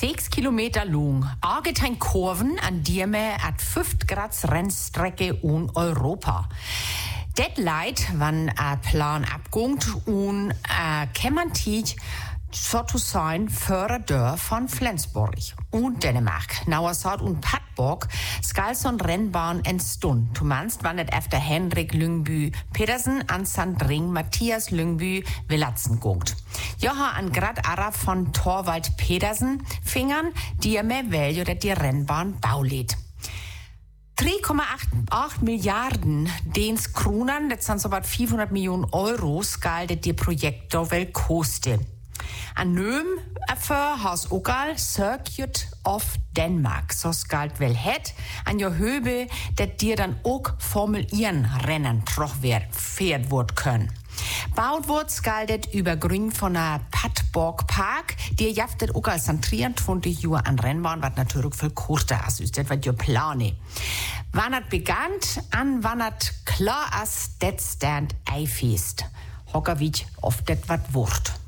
6 Kilometer lang. Argetein Kurven an die wir at 5 Grad Rennstrecke in Europa. Det Leid, wann Plan abgungt und kämmertig so zu sein für Dörr von Flensburg und Dänemark. Nauersort und Padborg skal son Rennbahn entstund. Du meinst, wann et efter Henrik Lyngby Pedersen an Sandring Mathias Lyngby Villatzen gungt. Joha an grad Ara von Torvald Pedersen fingern, die mir veljo det die Rennbahn baulet. 3,8 Milliarden Däns Kronen, das sind so about 400 Millionen Euro, skal det die Projekt da vel koste. An nöm für has ogal Circuit of Denmark, so skalt vel het, an jo höbe, dat dir dann ook Formel 1 Rennen troch fährt wort können. Baut wird skaldet über Grün von der Padborg Park, die jaftet ook als 23 Jahre an Rennbahn, was natürlich viel kurzer ist, das wird jo plane. Wann hat begann, an wann hat klar as det stand eifest. Hockerwitsch oft det wat wurt.